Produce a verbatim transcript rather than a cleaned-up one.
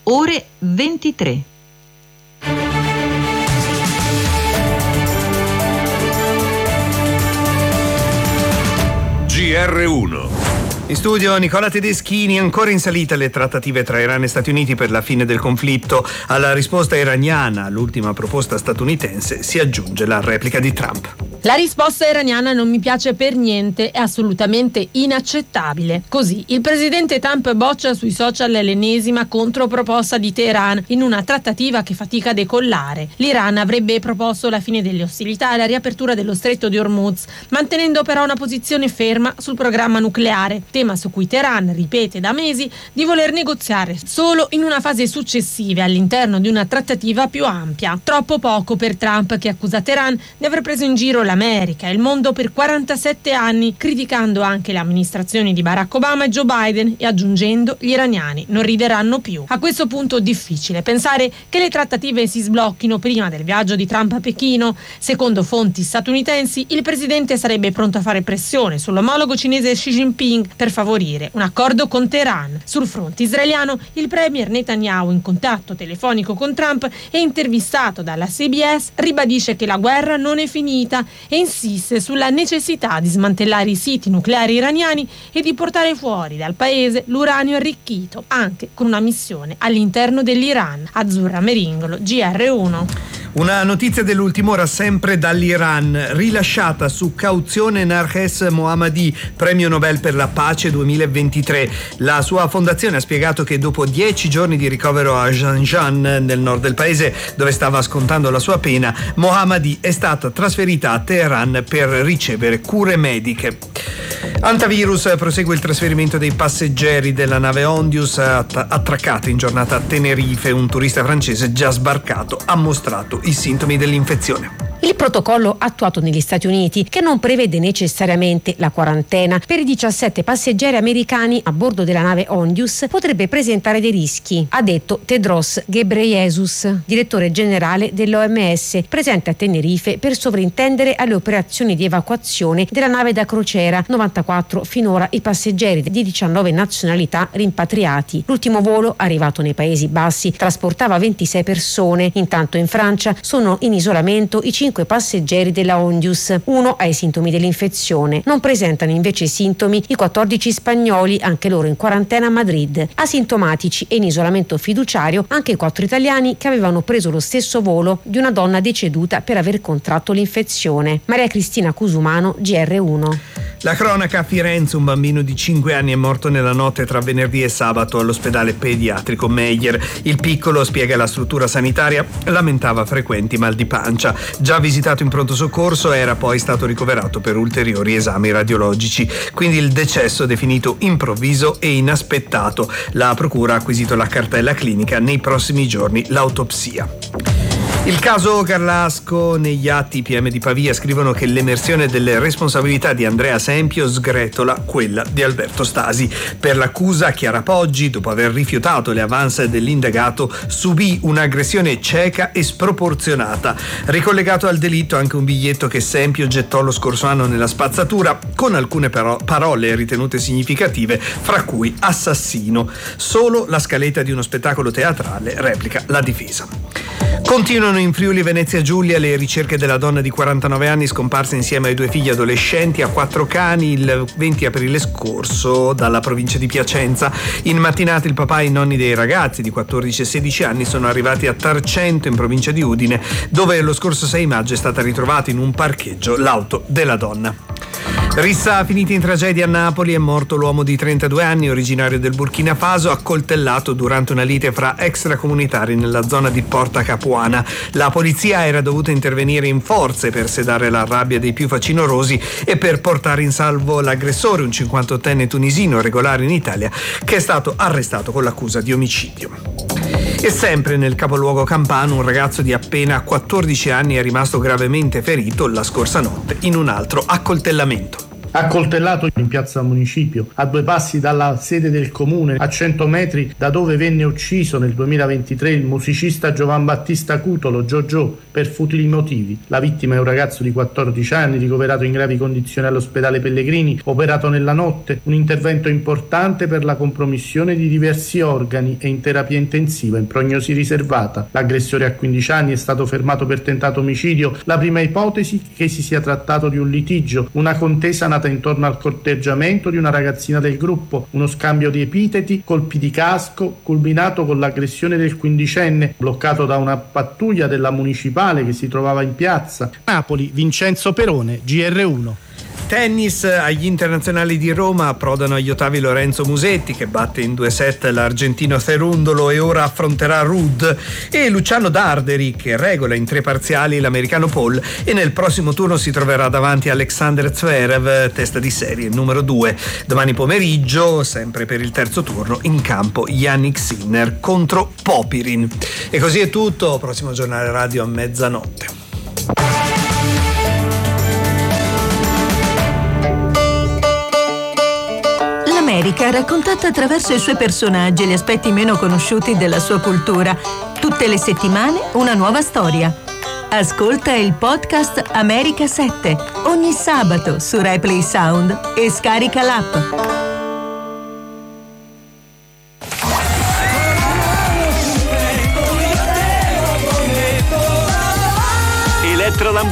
ore ventitré. G R uno. In studio Nicola Tedeschini. Ancora in salita le trattative tra Iran e Stati Uniti per la fine del conflitto. Alla risposta iraniana all'ultima proposta statunitense si aggiunge la replica di Trump. La risposta iraniana non mi piace per niente, è assolutamente inaccettabile. Così, il presidente Trump boccia sui social l'ennesima controproposta di Teheran in una trattativa che fatica a decollare. L'Iran avrebbe proposto la fine delle ostilità e la riapertura dello stretto di Hormuz, mantenendo però una posizione ferma sul programma nucleare, tema su cui Teheran ripete da mesi di voler negoziare solo in una fase successiva all'interno di una trattativa più ampia. Troppo poco per Trump, che accusa Teheran di aver preso in giro l'America e il mondo per quarantasette anni, criticando anche le amministrazioni di Barack Obama e Joe Biden e aggiungendo: gli iraniani non rideranno più. A questo punto difficile pensare che le trattative si sblocchino prima del viaggio di Trump a Pechino. Secondo fonti statunitensi, il presidente sarebbe pronto a fare pressione sull'omologo cinese Xi Jinping per favorire un accordo con Teheran. Sul fronte israeliano, il premier Netanyahu, in contatto telefonico con Trump e intervistato dalla C B S, ribadisce che la guerra non è finita e insiste sulla necessità di smantellare i siti nucleari iraniani e di portare fuori dal paese l'uranio arricchito, anche con una missione all'interno dell'Iran. Azzurra Meringolo, G R uno. Una notizia dell'ultima ora sempre dall'Iran. Rilasciata su cauzione Narges Mohammadi, premio Nobel per la pace duemilaventitré. La sua fondazione ha spiegato che dopo dieci giorni di ricovero a Zanjan, nel nord del paese dove stava scontando la sua pena, Mohammadi è stata trasferita a Teheran per ricevere cure mediche. Antavirus prosegue il trasferimento dei passeggeri della nave Ondius attraccata in giornata a Tenerife. Un turista francese già sbarcato ha mostrato i sintomi dell'infezione. Il protocollo attuato negli Stati Uniti, che non prevede necessariamente la quarantena per i diciassette passeggeri americani a bordo della nave Ondius, potrebbe presentare dei rischi, ha detto Tedros Ghebreyesus, direttore generale dell'O M S, presente a Tenerife per sovrintendere alle operazioni di evacuazione della nave da crociera. novantaquattro finora i passeggeri di diciannove nazionalità rimpatriati. L'ultimo volo, arrivato nei Paesi Bassi, trasportava ventisei persone. Intanto in Francia sono in isolamento i cinque passeggeri della Ondius. Uno ha i sintomi dell'infezione. Non presentano invece sintomi i quattordici spagnoli, anche loro in quarantena a Madrid. Asintomatici e in isolamento fiduciario anche i quattro italiani che avevano preso lo stesso volo di una donna deceduta per aver contratto l'infezione. Maria Cristina Cusumano, G R uno. La cronaca a Firenze: un bambino di cinque anni è morto nella notte tra venerdì e sabato all'ospedale pediatrico Meyer. Il piccolo, spiega la struttura sanitaria, lamentava frequenti mal di pancia. Già visitato in pronto soccorso, era poi stato ricoverato per ulteriori esami radiologici. Quindi il decesso definito improvviso e inaspettato. La procura ha acquisito la cartella clinica, nei prossimi giorni l'autopsia. Il caso Garlasco: negli atti P M di Pavia scrivono che l'emersione delle responsabilità di Andrea Sempio sgretola quella di Alberto Stasi. Per l'accusa, Chiara Poggi, dopo aver rifiutato le avance dell'indagato, subì un'aggressione cieca e sproporzionata. Ricollegato al delitto anche un biglietto che Sempio gettò lo scorso anno nella spazzatura, con alcune però parole ritenute significative, fra cui assassino. Solo la scaletta di uno spettacolo teatrale, replica la difesa. Continuano in Friuli Venezia Giulia le ricerche della donna di quarantanove anni scomparsa insieme ai due figli adolescenti a quattro cani il venti aprile scorso dalla provincia di Piacenza. In mattinata il papà e i nonni dei ragazzi di quattordici e sedici anni sono arrivati a Tarcento, in provincia di Udine, dove lo scorso sei maggio è stata ritrovata in un parcheggio l'auto della donna. Rissa finita in tragedia a Napoli: è morto l'uomo di trentadue anni, originario del Burkina Faso, accoltellato durante una lite fra extracomunitari nella zona di Porta Capuana. La polizia era dovuta intervenire in forze per sedare la rabbia dei più facinorosi e per portare in salvo l'aggressore, un cinquantottenne tunisino regolare in Italia, che è stato arrestato con l'accusa di omicidio. E sempre nel capoluogo campano, un ragazzo di appena quattordici anni è rimasto gravemente ferito la scorsa notte in un altro accoltellamento. Accoltellato in piazza Municipio, a due passi dalla sede del comune, a cento metri da dove venne ucciso nel duemilaventitré il musicista Giovan Battista Cutolo, Giorgio, per futili motivi. La vittima è un ragazzo di quattordici anni, ricoverato in gravi condizioni all'ospedale Pellegrini, operato nella notte, un intervento importante per la compromissione di diversi organi e in terapia intensiva, in prognosi riservata. L'aggressore a quindici anni è stato fermato per tentato omicidio. La prima ipotesi è che si sia trattato di un litigio, una contesa nata intorno al corteggiamento di una ragazzina del gruppo, uno scambio di epiteti, colpi di casco, culminato con l'aggressione del quindicenne, bloccato da una pattuglia della municipale che si trovava in piazza. Napoli, Vincenzo Perone, G R uno. Tennis, agli internazionali di Roma approdano agli ottavi Lorenzo Musetti, che batte in due set l'argentino Cerundolo e ora affronterà Ruud, e Luciano Darderi, che regola in tre parziali l'americano Paul e nel prossimo turno si troverà davanti Alexander Zverev, testa di serie numero due. Domani pomeriggio, sempre per il terzo turno, in campo Yannick Sinner contro Popirin. E così è tutto, prossimo giornale radio a mezzanotte. L'America raccontata attraverso i suoi personaggi e gli aspetti meno conosciuti della sua cultura. Tutte le settimane una nuova storia. Ascolta il podcast America sette ogni sabato su Rai Play Sound e scarica l'app. Elettrolam